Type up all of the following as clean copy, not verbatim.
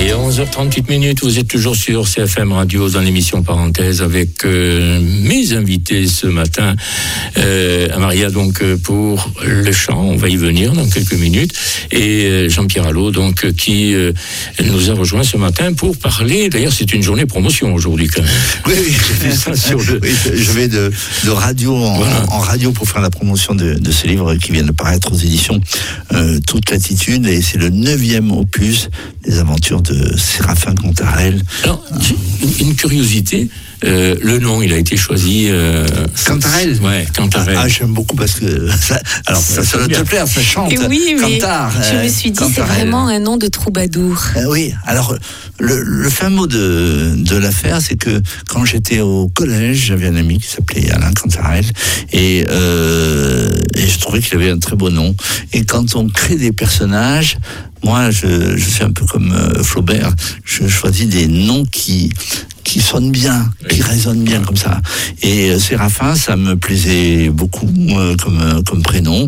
Et 11h38, vous êtes toujours sur CFM Radio dans l'émission Parenthèse avec mes invités ce matin. Maria donc pour le chant, on va y venir dans quelques minutes, et Jean-Pierre Allot donc qui nous a rejoint ce matin pour parler. D'ailleurs, c'est une journée promotion aujourd'hui quand même. Oui, j'ai vu ça sur le. Oui, je vais de radio en radio pour faire la promotion de ce livre qui vient de paraître aux éditions Toute Latitude, et c'est le 9e opus des aventures de Séraphin Cantarelle. Alors, une curiosité, le nom, il a été choisi... Cantarelle. Ouais, Cantarelle. Ah, j'aime beaucoup parce que... Ça doit te plaire, ça chante. Et oui, mais Cantar, je me suis dit, c'est vraiment un nom de troubadour. Oui, alors, le fin mot de l'affaire, c'est que quand j'étais au collège, j'avais un ami qui s'appelait Alain Cantarelle, et je trouvais qu'il avait un très beau nom. Et quand on crée des personnages... Moi, je suis un peu comme Flaubert. Je choisis des noms qui sonnent bien, qui résonnent bien comme ça. Et Séraphin, ça me plaisait beaucoup comme prénom.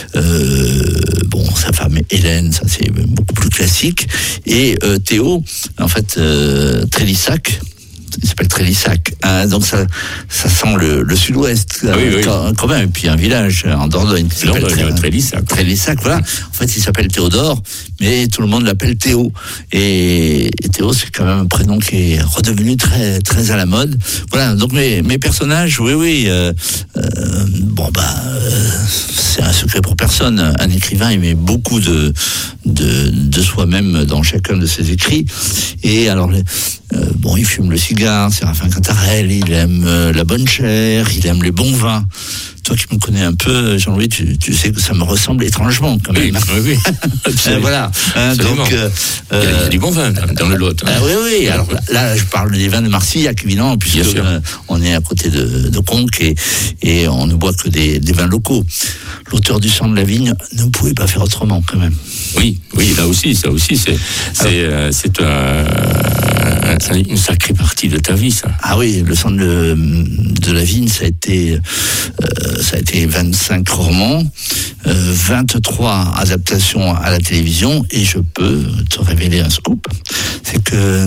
Sa femme Hélène, ça c'est beaucoup plus classique. Et Théo, en fait, Trélissac. Il s'appelle Trélissac, donc ça sent le sud-ouest quand même, et puis un village en Dordogne qui s'appelle Trélissac, voilà. En fait, il s'appelle Théodore, mais tout le monde l'appelle Théo, et Théo, c'est quand même un prénom qui est redevenu très très à la mode. Voilà, donc mes personnages, c'est un secret pour personne. Un écrivain, il met beaucoup de soi-même dans chacun de ses écrits, et alors il fume le cigare, Séraphin Cantarelle, il aime la bonne chair, il aime les bons vins. Toi qui me connais un peu, Jean-Louis, tu sais que ça me ressemble étrangement quand même. Oui. Voilà. Donc, il y a du bon vin dans le Lot. Oui. Alors là, je parle des vins de Marcillac, évidemment, puisque on est à côté de Conques et on ne boit que des vins locaux. L'auteur du Sang de la Vigne ne pouvait pas faire autrement quand même. Oui, ça aussi, c'est une sacrée partie de ta vie, ça. Ah oui, le Sang de la Vigne, ça a été 25 romans, 23 adaptations à la télévision, et je peux te révéler un scoop, c'est que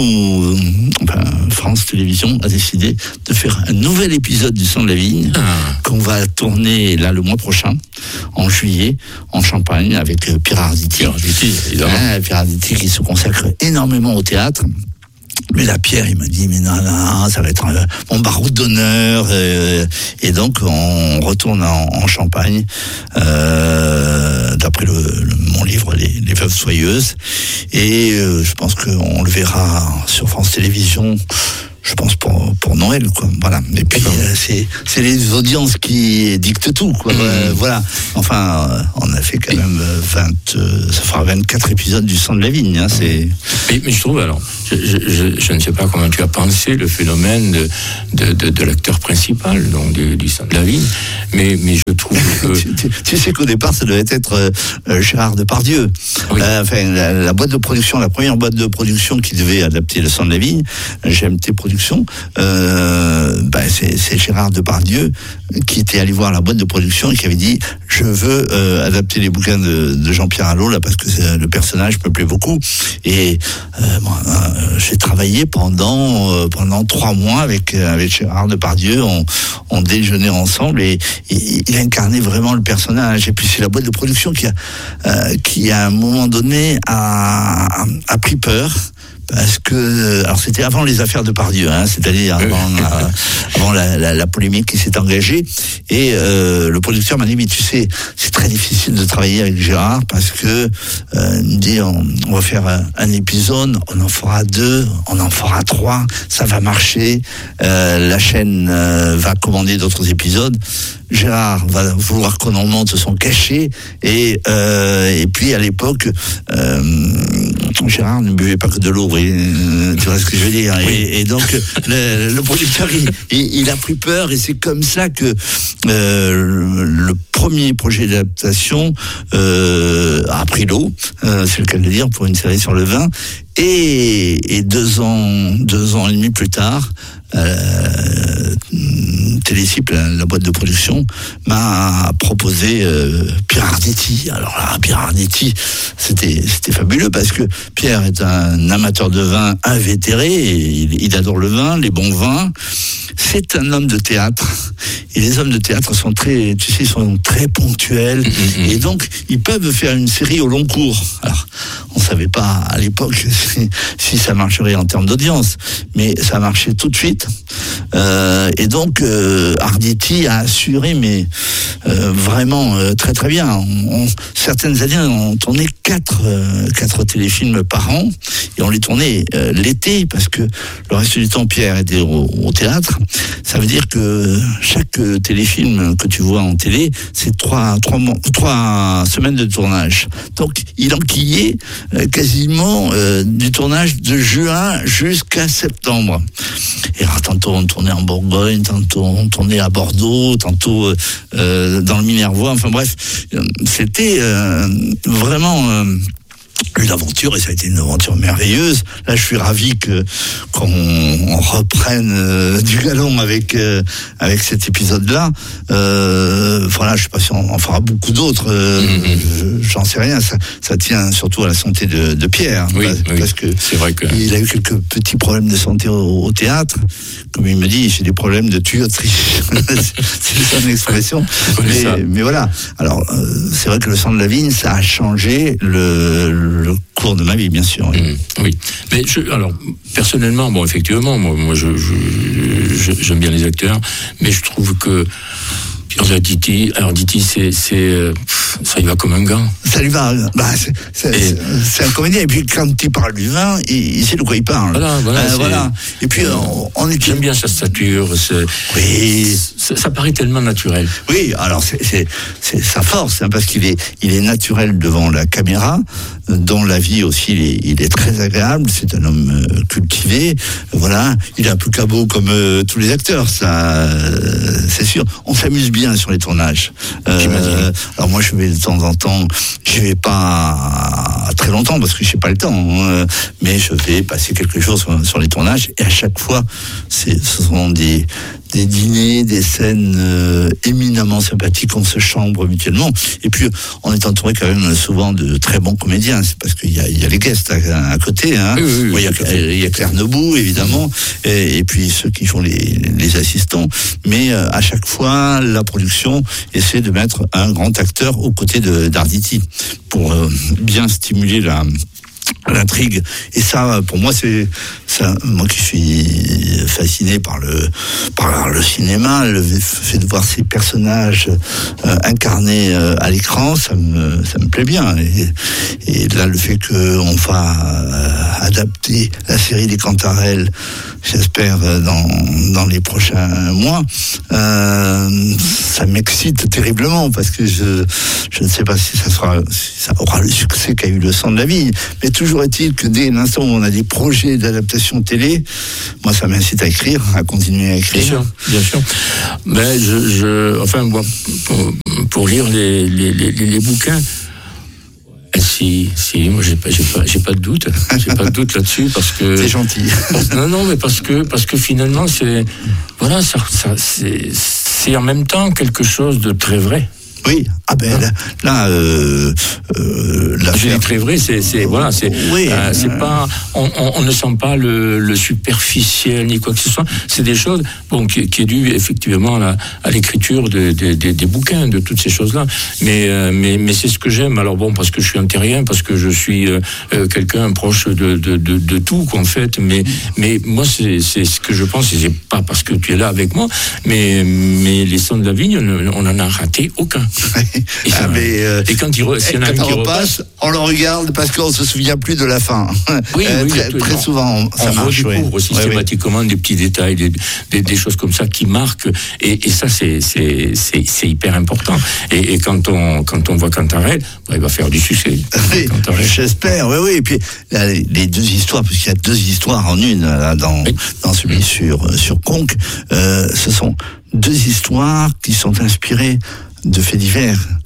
France Télévisions a décidé de faire un nouvel épisode du Sang de la Vigne qu'on va tourner là le mois prochain, en juillet, en Champagne, avec Pierre Arditi, évidemment. Pierre Arditi qui se consacre énormément au théâtre. Mais là, Pierre, il m'a dit, mais non, ça va être mon baroud d'honneur. Et donc, on retourne en Champagne, d'après mon livre, Les Veuves Soyeuses. Et je pense qu'on le verra sur France Télévisions, je pense pour Noël, quoi. Voilà. Et puis c'est les audiences qui dictent tout, quoi. Voilà. Enfin, on a fait quand même ça fera 24 épisodes du Sang de la Vigne. Mais je trouve, alors, je ne sais pas comment tu as pensé le phénomène de l'acteur principal, donc du Sang de la Vigne, mais je trouve que... tu sais qu'au départ, ça devait être Gérard Depardieu. Oui. La boîte de production, la première boîte de production qui devait adapter le Sang de la Vigne, GMT Productions, c'est Gérard Depardieu qui était allé voir la boîte de production et qui avait dit, je veux adapter les bouquins de Jean-Pierre Allot là, parce que le personnage me plaît beaucoup. Et j'ai travaillé pendant 3 mois avec Gérard Depardieu. On déjeunait ensemble et il incarnait vraiment le personnage. Et puis c'est la boîte de production qui à un moment donné a pris peur. Parce que, alors c'était avant les affaires Depardieu, c'est-à-dire avant la polémique qui s'est engagée, et le producteur m'a dit, mais tu sais, c'est très difficile de travailler avec Gérard parce que il me dit, on va faire un épisode, on en fera 2, on en fera 3, ça va marcher, la chaîne va commander d'autres épisodes. Gérard va vouloir qu'on en monte son cachet, et puis à l'époque Gérard ne buvait pas que de l'eau, tu vois ce que je veux dire. Et donc le producteur il a pris peur, et c'est comme ça que le premier projet d'adaptation a pris l'eau, c'est le cas de le dire, pour une série sur le vin. Et 2 ans et demi plus tard, Télécible, la boîte de production, m'a proposé Pierre Arditi. Alors là, Pierre Arditi, c'était fabuleux parce que Pierre est un amateur de vin invétéré, il adore le vin, les bons vins. C'est un homme de théâtre. Et les hommes de théâtre sont très ponctuels. Et donc, ils peuvent faire une série au long cours. Alors, on savait pas à l'époque si ça marcherait en termes d'audience, mais ça a marché tout de suite. Et donc, Arditi a assuré, mais vraiment très très bien. Certaines années, on tournait 4 téléfilms par an, et on les tournait l'été, parce que le reste du temps, Pierre était au théâtre. Ça veut dire que chaque téléfilm que tu vois en télé, c'est 3 semaines de tournage. Donc, il enquillait quasiment du tournage de juin jusqu'à septembre. Et alors, tantôt on tournait en Bourgogne, tantôt on tournait à Bordeaux, tantôt dans le Minervois. Enfin bref, c'était vraiment une aventure, et ça a été une aventure merveilleuse. Là, je suis ravi qu'on reprenne du galon avec cet épisode-là. Voilà, je sais pas si on en fera beaucoup d'autres. J'en sais rien. Ça tient surtout à la santé de Pierre, parce que c'est vrai que il a eu quelques petits problèmes de santé au théâtre. Comme il me dit, j'ai des problèmes de tuyauterie. C'est son expression. Mais voilà. Alors, c'est vrai que le sang de la vigne, ça a changé le cours de ma vie, bien sûr. Oui. Mais alors, personnellement, bon, effectivement, moi j'aime bien les acteurs, mais je trouve que Pierre Arditi, ça y va comme un gant. Ça lui va. C'est un comédien. Et puis, quand il parle du vin, il sait de quoi il parle. Voilà. Et puis, j'aime bien sa stature. Ça paraît tellement naturel. Oui, alors c'est sa force, parce qu'il est naturel devant la caméra. Dans la vie aussi, il est très agréable. C'est un homme cultivé. Voilà. Il est un peu cabot comme tous les acteurs. Ça, c'est sûr. On s'amuse bien sur les tournages. Alors moi, je vais de temps en temps, je vais pas très longtemps parce que j'ai pas le temps, mais je vais passer quelques jours sur les tournages, et à chaque fois, ce sont des dîners, des scènes éminemment sympathiques. On se chambre mutuellement, et puis on est entouré quand même souvent de très bons comédiens. C'est parce qu'il y a les guests à côté. Oui, il y a Claire Nebout, évidemment, et puis ceux qui font les assistants. Mais à chaque fois, la production essaie de mettre un grand acteur aux côtés d'Arditi pour bien stimuler l'intrigue. Et ça, pour moi, c'est ça. Moi qui suis fasciné par le cinéma, le fait de voir ces personnages incarnés à l'écran, ça me plaît bien. Et là, le fait qu'on va adapter la série des Cantarelles, j'espère dans les prochains mois, ça m'excite terriblement, parce que je ne sais pas si ça aura le succès qu'a eu le sang de la vigne, mais toujours est-il que dès l'instant où on a des projets d'adaptation télé, moi ça m'incite à écrire, à continuer à écrire. Bien sûr. Mais pour lire les bouquins, si, moi j'ai pas de doute, là-dessus, parce que c'est gentil. Non, mais parce que finalement c'est en même temps quelque chose de très vrai. Oui, je dis très vrai, c'est pas, on ne sent pas le superficiel ni quoi que ce soit. C'est des choses, qui est dû effectivement à l'écriture des bouquins, de toutes ces choses-là. Mais c'est ce que j'aime. Alors parce que je suis un terrien, parce que je suis quelqu'un proche de tout, en fait. Mais moi, c'est ce que je pense. Et c'est pas parce que tu es là avec moi, mais les sons de la vigne, on en a raté aucun. Et quand il y en a un qui repasse, on le regarde parce qu'on se souvient plus de la fin. Oui, très souvent, ça marche. On redécouvre systématiquement des petits détails, des choses comme ça qui marquent. Et ça, c'est hyper important. Et quand on voit Cantarelle, il va faire du succès. J'espère. Oui. Et puis les 2 histoires, parce qu'il y a 2 histoires en une dans celui sur Conques, ce sont 2 histoires qui sont inspirées de faits divers.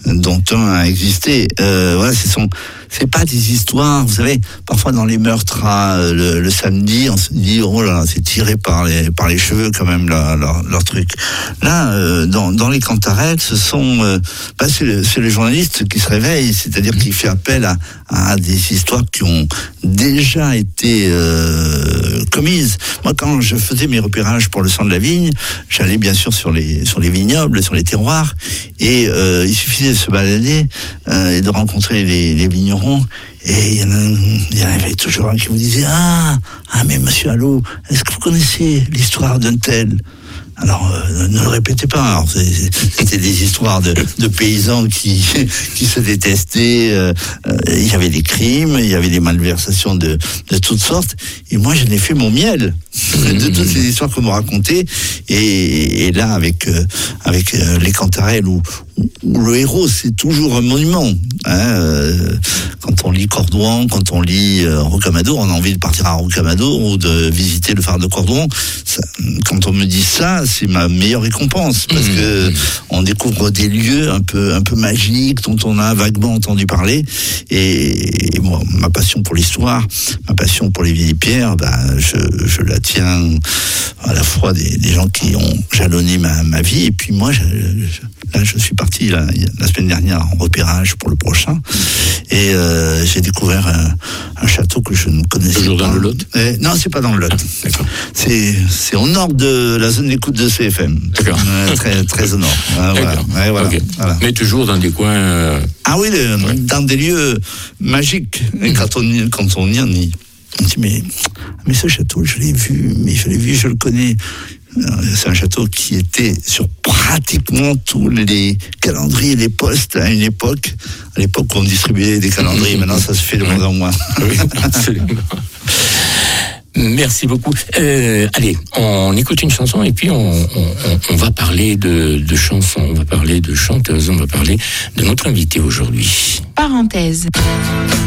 dont un a existé. Voilà, c'est pas des histoires, vous savez, parfois dans les meurtres le samedi, on se dit oh là, c'est tiré par les cheveux quand même leur truc. Là, dans les Cantarelles, ce sont c'est le journaliste qui se réveille, c'est-à-dire qu'il fait appel à des histoires qui ont déjà été commises. Moi, quand je faisais mes repérages pour le sang de la vigne, j'allais bien sûr sur les vignobles, sur les terroirs, et il suffisait de se balader et de rencontrer les vignerons. Et il y en avait toujours un qui vous disait mais monsieur Allot, est-ce que vous connaissez l'histoire d'un tel? Alors, ne le répétez pas. Alors, c'était des histoires de paysans qui se détestaient. Il y avait des crimes, il y avait des malversations de toutes sortes. Et moi, j'en ai fait mon miel de toutes ces histoires qu'on me racontait. Et là, avec les Cantarelles, où le héros, c'est toujours un monument. Quand on lit Cordouan, quand on lit Rocamadour, on a envie de partir à Rocamadour ou de visiter le phare de Cordouan. Quand on me dit ça, c'est ma meilleure récompense, parce que on découvre des lieux un peu magiques dont on a vaguement entendu parler. Et moi, ma passion pour l'histoire, ma passion pour les vieilles pierres, je la tiens à la fois des gens qui ont jalonné ma vie, et puis moi, je suis parti la semaine dernière en repérage pour le prochain, et j'ai découvert un château que je ne connaissais pas. Toujours dans le Lot? Non, c'est pas dans le Lot. D'accord. C'est au nord de la zone d'écoute de CFM. D'accord. Très, très au nord. D'accord. Voilà. Okay. Voilà. Mais toujours dans des coins... Ah oui, dans des lieux magiques. Et quand on y est, on dit mais ce château, je l'ai vu, je le connais. C'est un château qui était sur pratiquement tous les calendriers, les postes à l'époque où on distribuait des calendriers. Maintenant, ça se fait de moins en moins. Oui, absolument. Merci beaucoup. Allez, on écoute une chanson et puis on va parler de chansons, on va parler de chanteuses, on va parler de notre invité aujourd'hui. Parenthèse.